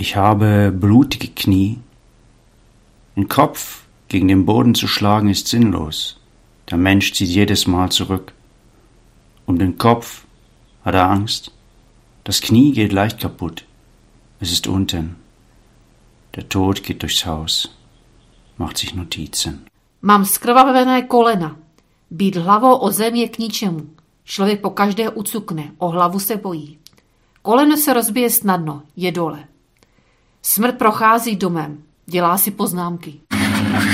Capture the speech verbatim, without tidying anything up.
Ich habe blutige Knie. Den Kopf gegen den Boden zu schlagen ist sinnlos. Der Mensch zieht jedes Mal zurück. Um den Kopf hat er Angst. Das Knie geht leicht kaputt. Es ist unten. Der Tod geht durchs Haus. Macht sich Notizen. Mám zkrvavené kolena. Být hlavou o zem je k ničemu. Člověk po každé ucukne, o hlavu se bojí. Koleno se rozbije snadno, je dole. Smrt prochází domem, dělá si poznámky.